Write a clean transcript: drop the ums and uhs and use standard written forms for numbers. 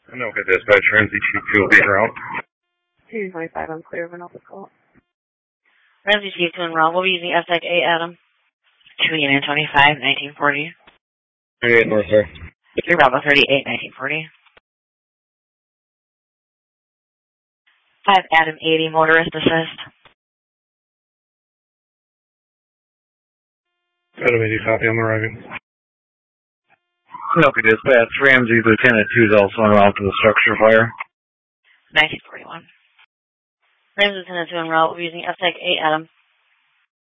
Okay, dispatch, Ramsey 2 will be en route. 225, I'm clear of an office call. Ramsey Chief 2 en route. We'll be using SX 8 Adam. 2 Union 25, 1940. 38 North, sir. 3 Bravo 38, 1940. 5 Adam 80, motorist assist. Adam 80, copy, I'm arriving. Okay, dispatch, Ramsey Lieutenant 2 is also en route to the structure fire. 1941. Ramsey Lieutenant 2 en route. We're using SX 8 Adam.